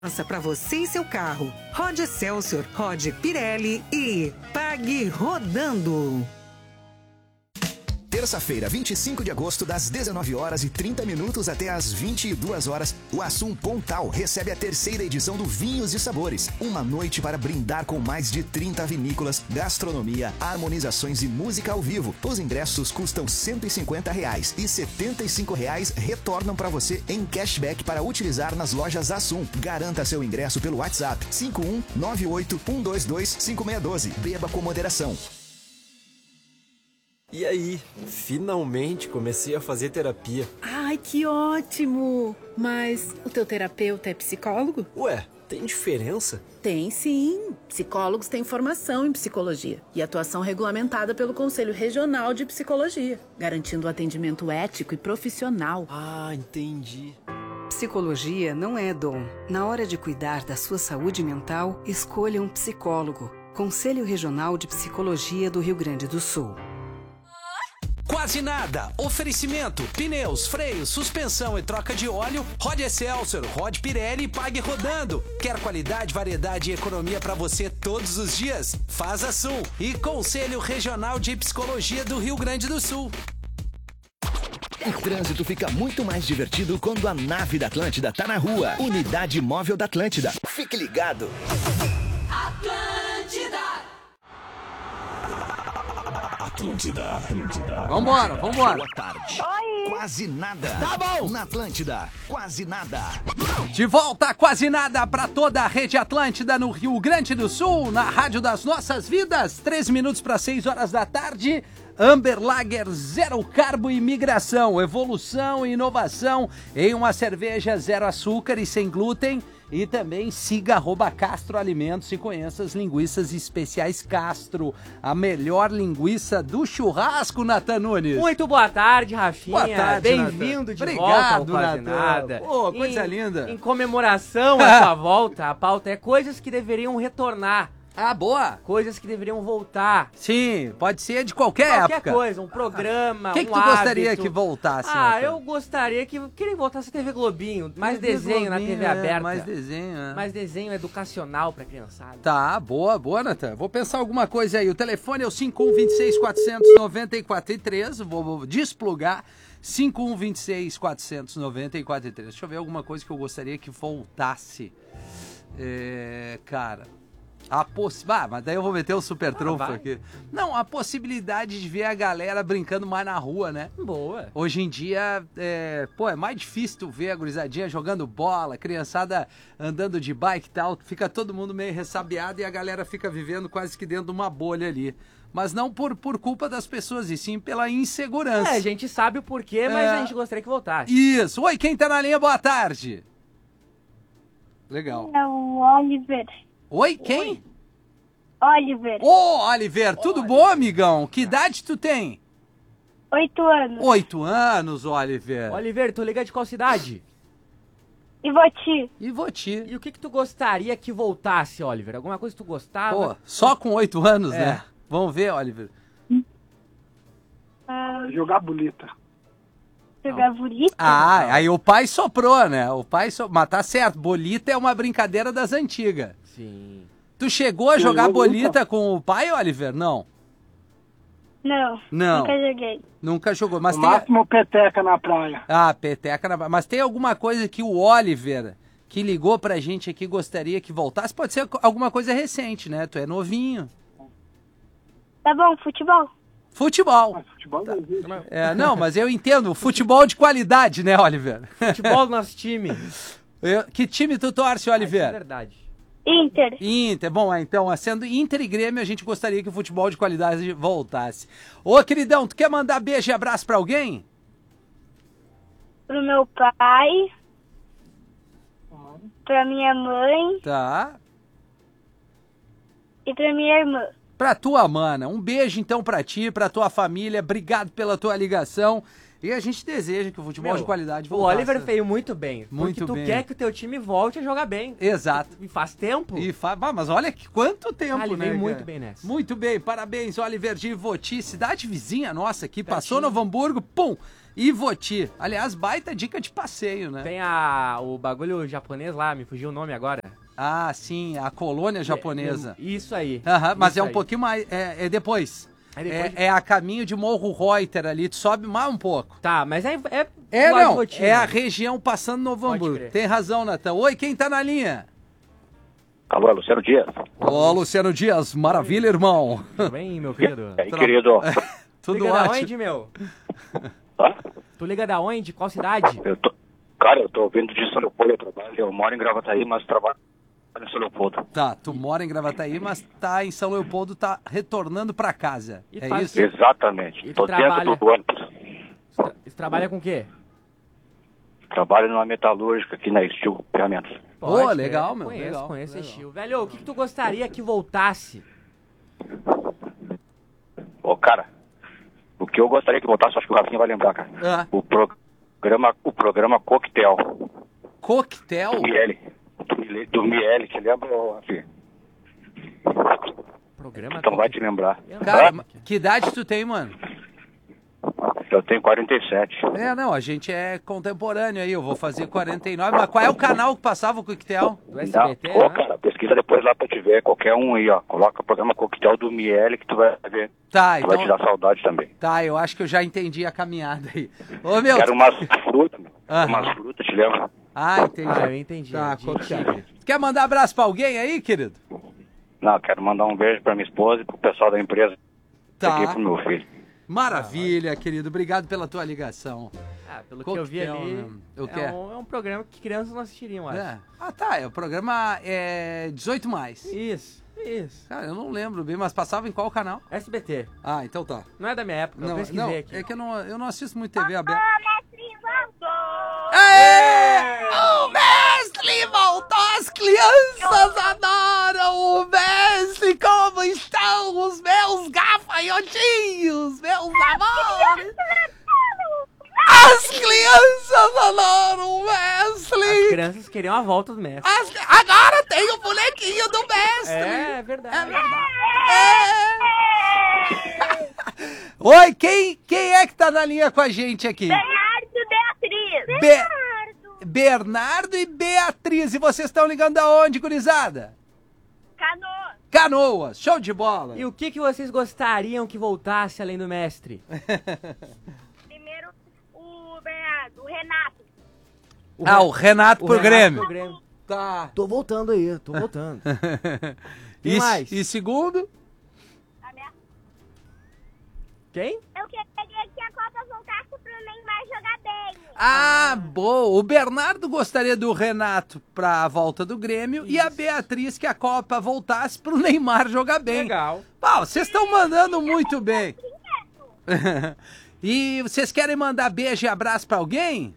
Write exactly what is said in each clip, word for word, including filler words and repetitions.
Para você e seu carro. Rode Excelsior, Rode Pirelli e Pague Rodando. Terça-feira, vinte e cinco de agosto, das dezenove horas e trinta minutos até as vinte e duas horas, o Assum Pontal recebe a terceira edição do Vinhos e Sabores. Uma noite para brindar com mais de trinta vinícolas, gastronomia, harmonizações e música ao vivo. Os ingressos custam cento e cinquenta reais e setenta e cinco reais retornam para você em cashback para utilizar nas lojas Assum. Garanta seu ingresso pelo WhatsApp cinco um nove oito um dois dois cinco seis um dois. Beba com moderação. E aí, finalmente comecei a fazer terapia. Ai, que ótimo! Mas o teu terapeuta é psicólogo? Ué, tem diferença? Tem sim. Psicólogos têm formação em psicologia e atuação regulamentada pelo Conselho Regional de Psicologia, garantindo atendimento ético e profissional. Ah, entendi. Psicologia não é dom. Na hora de cuidar da sua saúde mental, escolha um psicólogo. Conselho Regional de Psicologia do Rio Grande do Sul. Quase nada. Oferecimento: pneus, freios, suspensão e troca de óleo. Rode Excelsior, Rode Pirelli e Pague Rodando. Quer qualidade, variedade e economia para você todos os dias? Faz Assum. E Conselho Regional de Psicologia do Rio Grande do Sul. O trânsito fica muito mais divertido quando a nave da Atlântida tá na rua. Unidade Móvel da Atlântida. Fique ligado. Atlântida. Atlântida, Atlântida. Vambora, vambora. Boa tarde. Oi. Quase nada. Tá bom. Na Atlântida, quase nada. De volta, quase nada, pra toda a rede Atlântida no Rio Grande do Sul, na Rádio das Nossas Vidas. treze minutos para seis horas da tarde. Amber Lager, zero carbo e migração. Evolução e inovação em uma cerveja zero açúcar e sem glúten. E também siga arroba Castro Alimentos e conheça as linguiças especiais Castro. A melhor linguiça do churrasco, Natan Nunes. Muito boa tarde, Rafinha. Boa tarde, Bem-vindo de Obrigado, volta ao Quase Natan. Nada. Pô, coisa em, linda. Em comemoração à sua volta, a pauta é coisas que deveriam retornar. Ah, boa. Coisas que deveriam voltar. Sim, pode ser de qualquer, Qualquer época. coisa, um programa, O que, um que tu gostaria hábito. que voltasse? Ah, Natan? eu gostaria que... Queria voltasse a T V Globinho. Mais T V desenho na T V Globinho, é, aberta. mais desenho, é. Mais desenho educacional pra criançada. Tá, boa, boa, Natan. Vou pensar alguma coisa aí. O telefone é o cinco um dois seis quatro nove quatro três. Vou, vou desplugar. cinco um dois seis quatro nove quatro três. Deixa eu ver alguma coisa que eu gostaria que voltasse. É, cara... A poss... Ah, mas daí eu vou meter o super trunfo vai. aqui. Não, a possibilidade de ver a galera brincando mais na rua, né? Boa. Hoje em dia, é... pô, é mais difícil tu ver a gurizadinha jogando bola, criançada andando de bike e tal. Fica todo mundo meio ressabiado e a galera fica vivendo quase que dentro de uma bolha ali. Mas não por, por culpa das pessoas, e sim pela insegurança. É, a gente sabe o porquê, mas É. a gente gostaria que voltasse. Isso. Oi, quem tá na linha? Boa tarde. Legal. É o Oliver. Oi, quem? Oliver. Ô, Oliver, tudo bom, amigão? Que idade tu tem? Oito anos. Oito anos, Oliver. Oliver, tu liga de qual cidade? E Voti. E Voti. E o que que tu gostaria que voltasse, Oliver? Alguma coisa que tu gostava? Pô, só com oito anos, É. né? Vamos ver, Oliver. Ah, Jogar bolita. jogar bolita. Ah, aí o pai soprou, né? O pai so... Mas tá certo, bolita é uma brincadeira das antigas. Sim. Tu chegou a Sim, jogar eu bolita nunca. com o pai, Oliver? Não. Não. Não. Nunca joguei. Nunca jogou. Mas No tem... máximo peteca na praia. Ah, peteca na... Mas tem alguma coisa que o Oliver, que ligou pra gente aqui, gostaria que voltasse? Pode ser alguma coisa recente, né? Tu é novinho. Tá bom, futebol? Futebol. Mas futebol não existe. É, não, mas eu entendo. Futebol de qualidade, né, Oliver? Futebol do nosso time. Eu- que time tu torce, Ah, isso é Oliver? verdade. Inter. Inter. Bom, então, sendo Inter e Grêmio, a gente gostaria que o futebol de qualidade voltasse. Ô, queridão, tu quer mandar beijo e abraço pra alguém? Pro meu pai. Pra minha mãe. Tá. E pra minha irmã. Pra tua mana. Um beijo, então, pra ti, pra tua família. Obrigado pela tua ligação. E a gente deseja que o futebol Meu, de qualidade O voltasse. Oliver veio muito bem. Muito porque tu bem. quer que o teu time volte a jogar bem. Exato. E faz tempo. E fa... ah, mas olha que quanto tempo, Ah, ele né, veio cara? muito bem nessa. Muito bem, parabéns, Oliver de Voti, cidade vizinha nossa aqui, Pertinho. passou Novo Hamburgo, pum, Ivoti. Aliás, baita dica de passeio, né? Tem a, o bagulho japonês lá, me fugiu o nome agora. Ah, sim, a colônia japonesa. É, isso aí. Aham, mas isso é um aí. pouquinho mais, é, é depois. É, depois é, é a caminho de Morro Reuter ali, tu sobe mais um pouco. Tá, mas é... É, É, do lado não, de Votinho, é a né? região passando Novo Pode Hamburgo. crer. Tem razão, Natan. Oi, quem tá na linha? Alô, é Luciano Dias. Ô, Luciano Dias, maravilha, irmão. Tudo bem, meu querido? E aí, querido? Tudo liga da ótimo. onde, meu? Hã? Tu liga da onde? Qual cidade? Eu tô... Cara, eu tô vindo de São Leopoldo, eu trabalho. Eu moro em Gravataí, mas trabalho em São Leopoldo. Tá, tu mora em Gravataí, mas tá em São Leopoldo, tá retornando pra casa. E é faz isso? o Exatamente. E Tô trabalha? dentro do ônibus. Tra- Você trabalha com o quê? Trabalho numa metalúrgica aqui na Steel Ferramentas. Pô, Pode, legal, é, meu, Conheço, legal, conheço legal. esse estilo. Velho, o que, que tu gostaria que voltasse? Ô, cara, o que eu gostaria que voltasse, acho que o Rafinha vai lembrar, cara. Ah, O programa, o programa Coquetel. coquetel? Do Miele. Do, Miele- do Miele, te lembra, ô, Rafinha? Programa Então vai te lembrar. Cara, Hã? que idade tu tem, mano? Eu tenho quarenta e sete. É, não, a gente é contemporâneo aí, eu vou fazer quarenta e nove, mas qual é o canal que passava o coquetel? do S Não, B T, ô, né? cara, pesquisa depois lá pra te ver, qualquer um aí, ó. Coloca o programa Coquetel do Miele que tu vai ver. Tá, Tu vai te então, dar saudade também. tá, eu acho que eu já entendi a caminhada aí. Ô, meu, Quero umas frutas, meu. Aham. Umas frutas, te lembra? ah, entendi. Ah, eu entendi. Tá, de coquetel. tigre. Quer mandar abraço pra alguém aí, querido? Não, quero mandar um beijo pra minha esposa e pro pessoal da empresa. Tá. Aqui pro meu filho. Maravilha, querido, obrigado pela tua ligação. Ah, pelo que eu vi Coquetel, ali, né? O é, quê? um, é um programa que crianças não assistiriam, acho. É. Ah, tá, é o programa é dezoito mais. Isso, isso. Cara, eu não lembro bem, mas passava em qual canal? S B T. Ah, então tá. Não é da minha época, eu Não, pesquisei não, aqui. é que eu não, eu não assisto muito T V aberta. mestre voltou! Aê! O mestre voltou! As crianças adoram o mestre! Como estão os meus gafanhotinhos, meus amores? As crianças adoram o As mestre! crianças queriam a volta do mestre. As- agora tem o bonequinho do mestre! É, é verdade. É verdade. É. Oi, quem, quem é que tá na linha com a gente aqui? Bernardo Beatriz! Be- Bernardo e Beatriz. E vocês estão ligando aonde, gurizada? Canoa! Canoas. Show de bola. E o que, que vocês gostariam que voltasse além do mestre? Primeiro o Bernardo, o Renato. Ah, o Renato pro Renato Grêmio. pro Grêmio. Tá. Tô voltando aí, tô voltando. Quem E, mais? e segundo? A minha... Quem? Eu queria que a Copa voltasse pro Neymar jogar bem. Ah, boa. O Bernardo gostaria do Renato pra volta do Grêmio e a Beatriz que a Copa voltasse pro Neymar jogar bem. Legal. Pá, vocês estão mandando muito bem. E vocês querem mandar beijo e abraço pra alguém?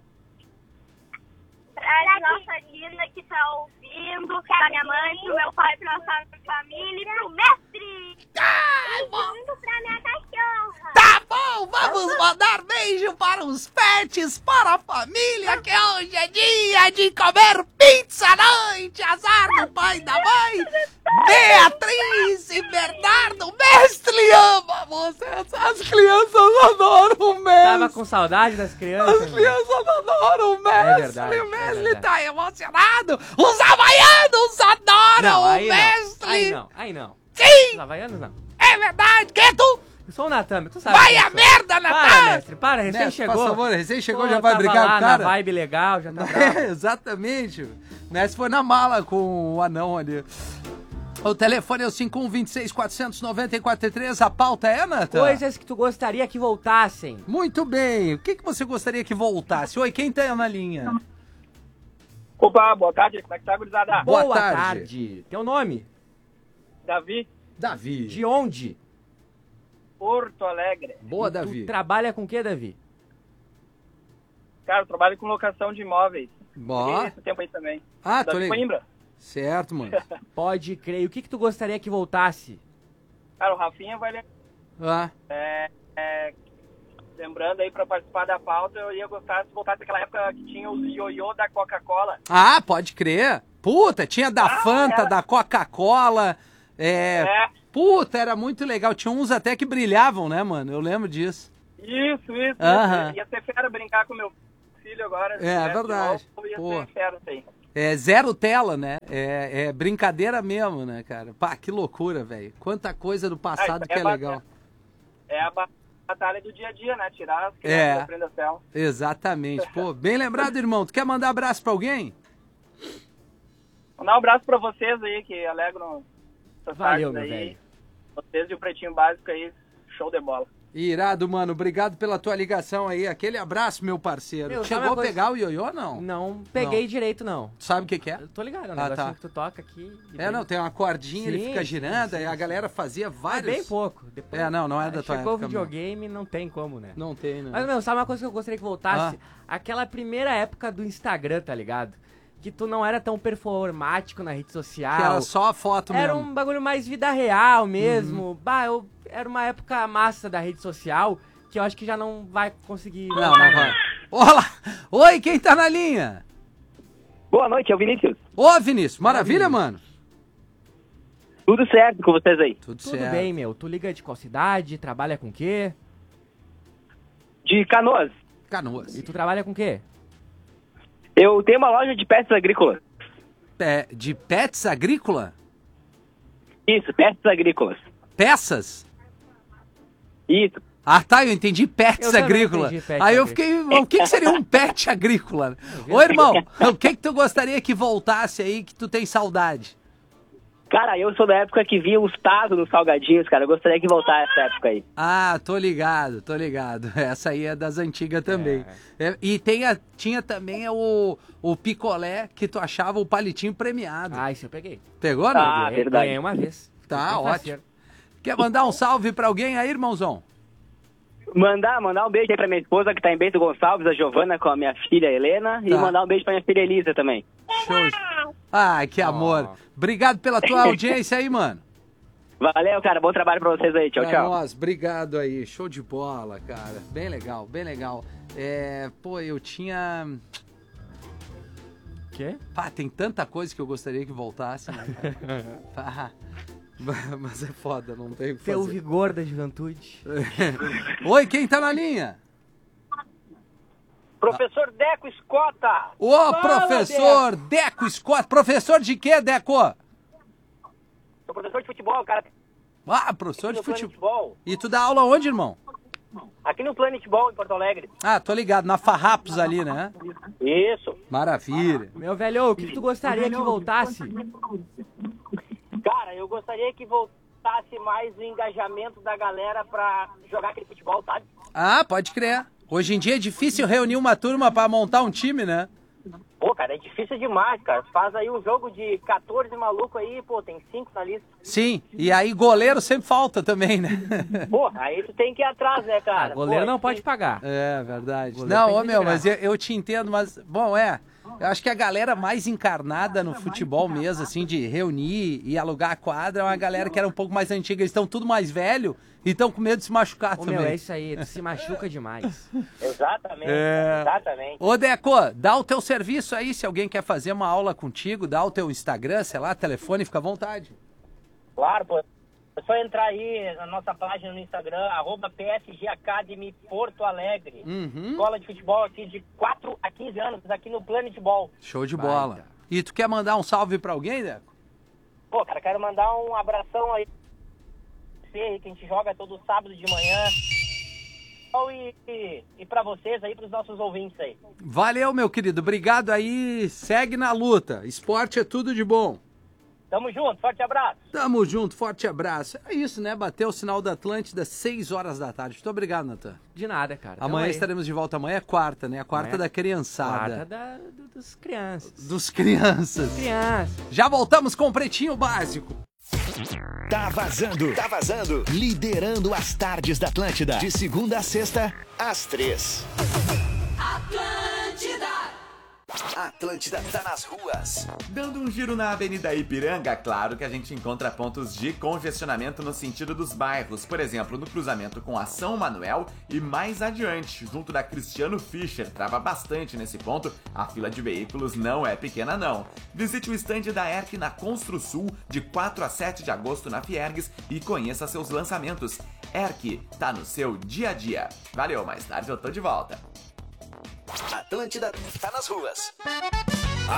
Pra nossa Lina que tá ouvindo, pra minha mãe, pro meu pai, pra nossa família e pro mestre. Ah, E junto pra minha cachorra. tá bom, vamos mandar beijo para os pets, para a família, que hoje é dia de comer pizza à noite, azar do pai e da mãe. Beatriz e Bernardo, o mestre ama vocês. As crianças adoram o mestre. Tava com saudade das crianças? As crianças adoram o mestre. É verdade, o mestre é verdade. tá emocionado. Os havaianos adoram Não, o aí mestre. não. Aí não, aí não. Sim, Os havaianos não. é verdade. Quem é tu? Eu sou o Natan, tu sabe. Vai quem eu a sou. merda, Natan. Para, mestre, para, recém Mestre, chegou. por favor, recém chegou, Pô, já vai tava brigar lá com o cara. na vibe legal, já tá bravo. É, exatamente. O Messi foi na mala com o anão ali. O telefone é o cinco um dois seis, quatro nove quatro três. A pauta é, Natan? Coisas que tu gostaria que voltassem. Muito bem. O que, que você gostaria que voltasse? Oi, quem tá na linha? Opa, boa tarde, como é que tá, gurizada? Boa Boa tarde. tarde. Teu nome? Davi, Davi. De onde? Porto Alegre. Boa, Tu Davi. trabalha com o que, Davi? Cara, eu trabalho com locação de imóveis. Bom. Peguei esse tempo aí também. Ah, Da tô ligado. Coimbra. Certo, mano. Pode crer. E o que, que tu gostaria que voltasse? Cara, o Rafinha vai lembrar. Ah, É, é, lembrando aí pra participar da pauta, eu ia gostar se voltasse daquela época que tinha os ioiô da Coca-Cola. ah, pode crer. Puta, tinha da Ah, Fanta, era. da Coca-Cola. É... É, Puta, era muito legal. Tinha uns até que brilhavam, né, mano? Eu lembro disso. Isso, isso. Aham. Ia ser fera brincar com meu filho agora. É, é verdade. Novo, ia Pô. ser fera isso aí. É zero tela, né? É, é brincadeira mesmo, né, cara? Pá, que loucura, velho. Quanta coisa do passado Ah, que é é ba- legal. É a batalha do dia a dia, né? Tirar as É. crianças da frente da tela. Exatamente. Pô, bem lembrado, irmão. Tu quer mandar abraço pra alguém? Mandar um abraço pra vocês aí que alegram essas Valeu, tardes meu aí. velho. Vocês e o Pretinho Básico aí, show de bola. Irado, mano. Obrigado pela tua ligação aí. Aquele abraço, meu parceiro. Meu, sabe Chegou uma a coisa- pegar o ioiô ou não? Não peguei Não. direito, não. Tu sabe o que que é? Eu tô ligado, é um Ah, negocinho tá. que tu toca aqui. e É, bem- não, tem uma cordinha, ele Sim, fica sim, girando, sim, aí a sim. galera fazia Mas vários... bem pouco. Depois, É, não, não é da aí tua chegou o época, videogame, não tem como, né? Não tem, né? Mas, meu, sabe uma coisa que eu gostaria que voltasse? Ah. Aquela primeira época do Instagram, tá ligado? Que tu não era tão performático na rede social. Que era só a foto Era mesmo. um bagulho mais vida real mesmo. Bah, eu, era uma época massa da rede social que eu acho que já não vai conseguir... Não, voltar, não vai. Olá! Oi, quem tá na linha? Boa noite, é o Vinícius. Ô, Vinícius, maravilha, mano? Tudo certo com vocês aí? Tudo, Tudo bem, meu. Tu liga de qual cidade? Trabalha com o quê? De Canoas. Canoas. E tu trabalha com o quê? Eu tenho uma loja de peças agrícolas. É, de pets agrícola? Isso, peças agrícolas. Peças? Isso. Ah, tá, eu entendi pets Eu também agrícola. entendi pet Aí eu agrícola. fiquei, o que, que seria um pet agrícola? Ô, irmão, o que que tu gostaria que voltasse aí, que tu tem saudade? Cara, eu sou da época que via os tazos nos salgadinhos, cara. Eu gostaria que voltasse essa época aí. Ah, tô ligado, tô ligado. Essa aí é das antigas também. É, e tem a- tinha também o, o picolé que tu achava o palitinho premiado. Ah, isso eu peguei. Pegou, não? Ah, Ganhei- verdade. Ganhei uma vez. Tá, Fiquei ótimo. faceiro. Quer mandar um salve pra alguém aí, irmãozão? Mandar, mandar um beijo aí pra minha esposa que tá em Bento Gonçalves, a Giovana, com a minha filha Helena. E Tá. mandar um beijo pra minha filha Elisa também. Show. Ah, que amor. Obrigado pela tua audiência aí, mano. Valeu, cara. Bom trabalho pra vocês aí. Tchau, Pra tchau. nós, obrigado aí. Show de bola, cara. Bem legal, bem legal. É, pô, eu tinha... Quê? Pá, tem tanta coisa que eu gostaria que voltasse, né, cara? Pá, mas é foda, não tem o que Teu fazer. vigor da juventude. Oi, quem tá na linha? Professor Deco Escota! Ô, Fala, professor Deco Scott. Professor de quê, Deco? Sou professor de futebol, cara. Ah, professor de Aqui no futebol. Planetball. E tu dá aula onde, irmão? Aqui no Planetball, em Porto Alegre. Ah, tô ligado, na Farrapos ali, né? Isso. Maravilha. Meu velho, o que tu gostaria que voltasse? Cara, eu gostaria que voltasse mais o engajamento da galera pra jogar aquele futebol, sabe? Ah, pode crer. Hoje em dia é difícil reunir uma turma pra montar um time, né? Pô, cara, é difícil demais, cara. Faz aí um jogo de quatorze maluco aí, pô, tem cinco na lista. Sim, e aí goleiro sempre falta também, né? Pô, aí tu tem que ir atrás, né, cara? Ah, goleiro Pô, não pode pagar. É, verdade. Goleiro Não, tem ô que meu, migrar. mas eu, eu te entendo, mas, bom, é. Eu acho que a galera mais encarnada no futebol mesmo, assim, de reunir e alugar a quadra, é uma galera que era um pouco mais antiga. Eles estão tudo mais velho e estão com medo de se machucar Ô, também. meu, é isso aí, tu se machuca demais. Exatamente, É. exatamente. Ô, Deco, dá o teu serviço aí, se alguém quer fazer uma aula contigo, dá o teu Instagram, sei lá, telefone, fica à vontade. Claro, pô. É só entrar aí na nossa página no Instagram, arroba P S G Academy Porto Alegre. Uhum. Escola de futebol aqui de quatro a quinze anos, aqui no Planetball. Show de Baita. bola. E tu quer mandar um salve pra alguém, Deco? Pô, cara, quero mandar um abração aí pra você aí, que a gente joga todo sábado de manhã. E, e, e pra vocês aí, pros nossos ouvintes aí. Valeu, meu querido. Obrigado aí. Segue na luta. Esporte é tudo de bom. Tamo junto, forte abraço. Tamo junto, forte abraço. É isso, né? Bateu o sinal da Atlântida, seis horas da tarde. Muito obrigado, Natan. De nada, cara. Tamo Amanhã aí. estaremos de volta. Amanhã é quarta, né? A quarta Amanhã- da criançada. Quarta da, do- dos crianças. Dos crianças. Crianças. Já voltamos com o Pretinho Básico. Tá vazando. Tá vazando. Liderando as tardes da Atlântida. De segunda a sexta, às três. Atlântida. Atlântida. Atlântida tá nas ruas. Dando um giro na Avenida Ipiranga, claro que a gente encontra pontos de congestionamento no sentido dos bairros. Por exemplo, no cruzamento com a São Manuel e mais adiante, junto da Cristiano Fischer. Trava bastante nesse ponto, a fila de veículos não é pequena não. Visite o estande da E R C na Construsul de quatro a sete de agosto na Fiergues e conheça seus lançamentos. E R C tá no seu dia a dia. Valeu, mais tarde eu tô de volta. Atlântida tá nas ruas.